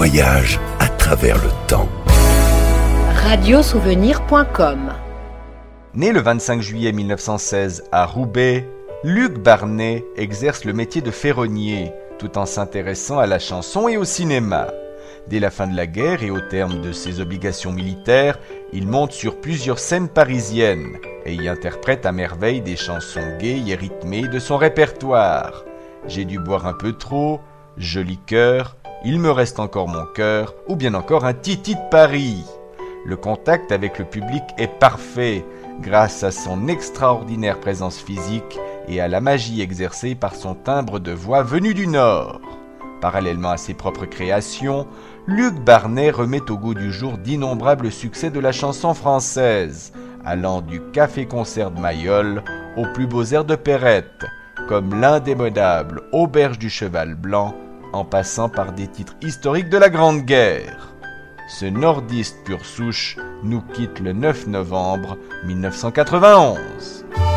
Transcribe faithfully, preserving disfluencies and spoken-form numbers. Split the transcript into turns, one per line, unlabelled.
voyage à travers le temps.
radiosouvenir point com.
Né le vingt-cinq juillet mille neuf cent seize à Roubaix, Luc Barnet exerce le métier de ferronnier, tout en s'intéressant à la chanson et au cinéma. Dès la fin de la guerre et au terme de ses obligations militaires, il monte sur plusieurs scènes parisiennes et y interprète à merveille des chansons gaies et rythmées de son répertoire. J'ai dû boire un peu trop, Joli cœur, Il me reste encore mon cœur, ou bien encore un Titi de Paris. Le contact avec le public est parfait, grâce à son extraordinaire présence physique et à la magie exercée par son timbre de voix venu du Nord. Parallèlement à ses propres créations, Luc Barnet remet au goût du jour d'innombrables succès de la chanson française, allant du café-concert de Mayol aux plus beaux airs de Perrette, comme l'indémodable Auberge du Cheval Blanc, en passant par des titres historiques de la Grande Guerre. Ce nordiste pure souche nous quitte le neuf novembre mille neuf cent quatre-vingt-onze.